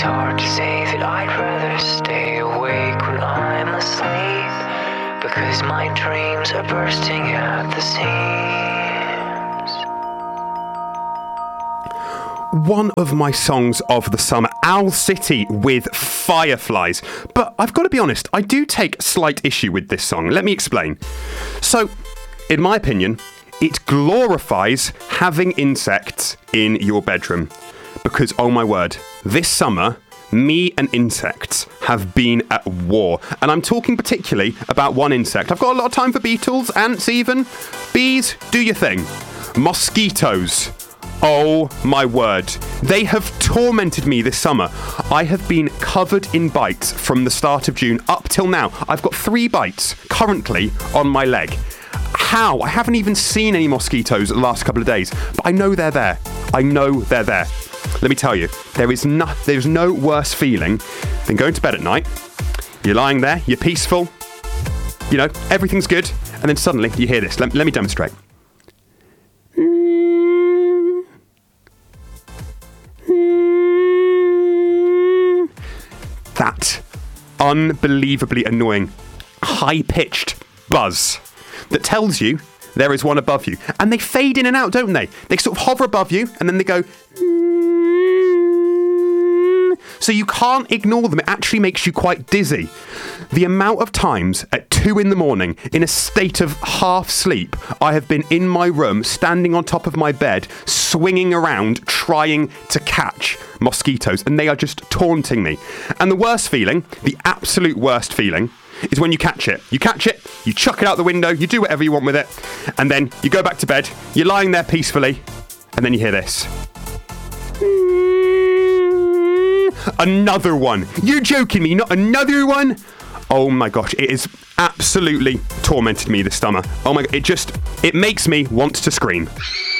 hard to say that I'd rather stay awake when I'm asleep, because my dreams are bursting at the seams. One of my songs of the summer, Owl City with Fireflies. But I've got to be honest, I do take slight issue with this song. Let me explain. So, in my opinion, it glorifies having insects in your bedroom. Because, oh my word, this summer, me and insects have been at war. And I'm talking particularly about one insect. I've got a lot of time for beetles, ants even. Bees, do your thing. Mosquitoes. Oh my word. They have tormented me this summer. I have been covered in bites from the start of June up till now. I've got 3 bites currently on my leg. How? I haven't even seen any mosquitoes the last couple of days, but I know they're there. I know they're there. Let me tell you, there's no worse feeling than going to bed at night. You're lying there, you're peaceful, you know, everything's good, and then suddenly you hear this. Let me demonstrate. That unbelievably annoying, high-pitched buzz that tells you there is one above you. And they fade in and out, don't they? They sort of hover above you, and then they go... So you can't ignore them. It actually makes you quite dizzy. The amount of times at 2 a.m, in a state of half sleep, I have been in my room, standing on top of my bed, swinging around, trying to catch mosquitoes, and they are just taunting me. And the worst feeling, the absolute worst feeling, is when you catch it. You catch it, you chuck it out the window, you do whatever you want with it, and then you go back to bed, you're lying there peacefully, and then you hear this. Another one. You're joking me, not another one? Oh my gosh, it has absolutely tormented me this summer. Oh my god, it makes me want to scream.